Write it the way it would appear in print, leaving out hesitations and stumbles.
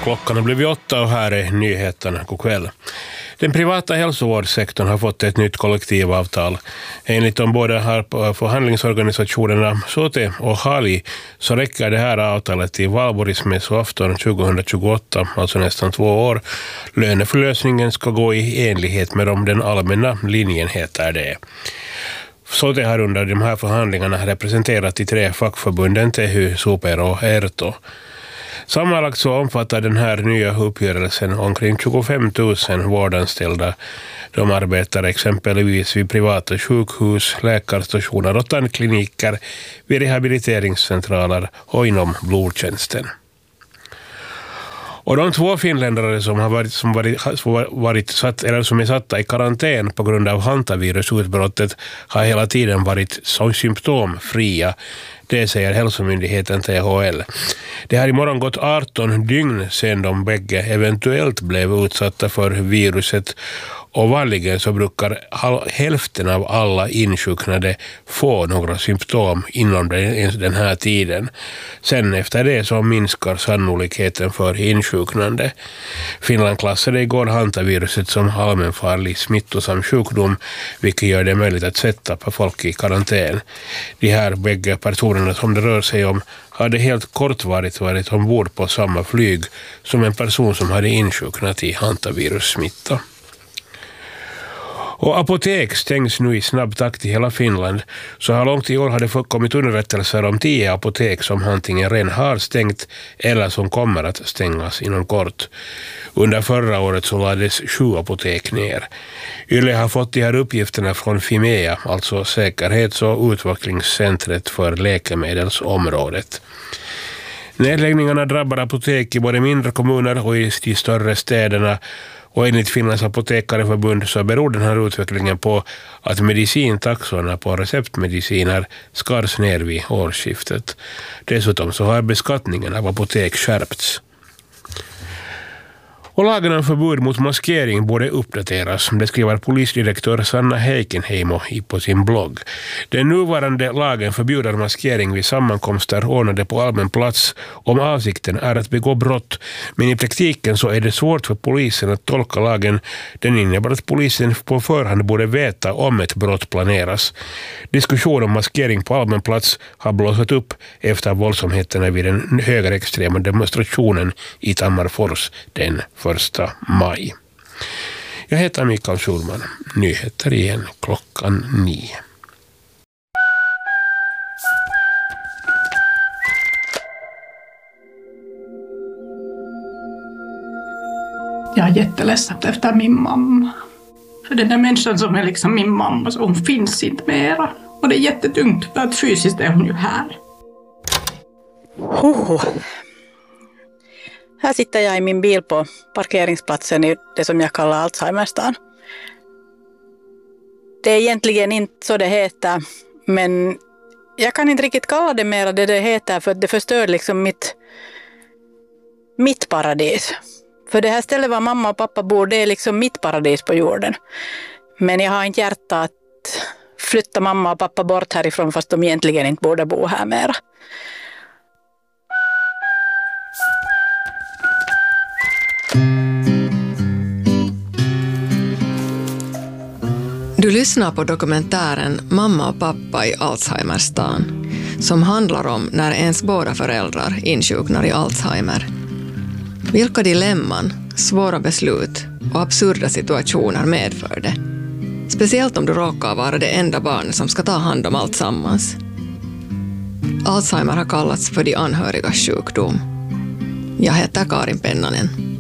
Klockan har blivit 8 och här är nyheterna. God kväll. Den privata hälsovårdssektorn har fått ett nytt kollektivavtal. Enligt de båda förhandlingsorganisationerna SOTE och HALI så räcker det här avtalet till Valborgsmässoafton 2028, alltså nästan 2 år. Löneförlösningen ska gå i enlighet med den allmänna linjen, heter det. SOTE har under de här förhandlingarna representerat de 3 fackförbunden THY, SOPER och ERTO. Sammanlagt så omfattar den här nya uppgörelsen omkring 25 000 vårdanställda. De arbetar exempelvis vid privata sjukhus, läkarstationer och tandkliniker, vid rehabiliteringscentraler och inom blodtjänsten. Och de 2 finländare som är satta i karantän på grund av hantavirusutbrottet har hela tiden varit symptomfria. Det säger hälsomyndigheten THL. Det har imorgon gått 18 dygn sedan de bägge eventuellt blev utsatta för viruset, och vanligen så brukar hälften av alla insjuknade få några symptom inom den här tiden. Sen efter det så minskar sannolikheten för insjuknande. Finland klassade igår hantaviruset som allmänfarlig smittosam sjukdom, vilket gör det möjligt att sätta på folk i karantän. De här bägge personerna som det rör sig om hade helt kortvarigt varit ombord på samma flyg som en person som hade insjuknat i hantavirussmitta. Och apotek stängs nu i snabb takt i hela Finland. Så här långt i år har det kommit underrättelser om 10 apotek som antingen redan har stängt eller som kommer att stängas inom kort. Under förra året så lades 7 apotek ner. Yle har fått de här uppgifterna från Fimea, alltså säkerhets- och utvecklingscentret för läkemedelsområdet. Nedläggningarna drabbar apotek i både mindre kommuner och i de större städerna. Och enligt Finlands apotekareförbund så beror den här utvecklingen på att medicintaxorna på receptmediciner skars ner vid årsskiftet. Dessutom så har beskattningen av apotek skärpts. Och lagen om förbud mot maskering borde uppdateras. Det skriver polisdirektör Sanna Heikenheimo på sin blogg. Den nuvarande lagen förbjuder maskering vid sammankomster ordnade på allmän plats om avsikten är att begå brott. Men i praktiken så är det svårt för polisen att tolka lagen. Den innebär att polisen på förhand borde veta om ett brott planeras. Diskussion om maskering på allmän plats har blåsat upp efter våldsamheterna vid den högerextrema demonstrationen i Tammerfors den 1 maj. Jag heter Mikael Schulman. Nyheter igen klockan 9. Jag är jätteledsen efter min mamma. För den där människan som är liksom min mamma, så hon finns inte mera. Och det är jättetungt för att fysiskt är hon ju här. Här sitter jag i min bil på parkeringsplatsen i det som jag kallar Alzheimerstan. Det är egentligen inte så det heter, men jag kan inte riktigt kalla det mer det heter, för att det förstör liksom mitt paradis. För det här stället var mamma och pappa bor, det är liksom mitt paradis på jorden. Men jag har inte hjärta att flytta mamma och pappa bort härifrån, fast de egentligen inte borde bo här mera. Du lyssnar på dokumentären Mamma och pappa i Alzheimerstan, som handlar om när ens båda föräldrar insjuknar i Alzheimer. Vilka dilemman, svåra beslut och absurda situationer medför det. Speciellt om du råkar vara det enda barnet som ska ta hand om allt sammans. Alzheimer har kallats för de anhörigas sjukdom. Jag heter Karin Pennanen.